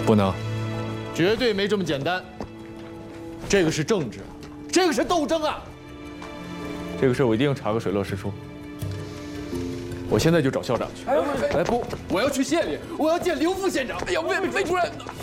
不能， 绝对没这么简单。这个是政治，这个是斗争啊！ 这个事我一定查个水落石出。我现在就找校长去。 哎不，我要去县里，我要见刘副县长。哎呀，魏主任。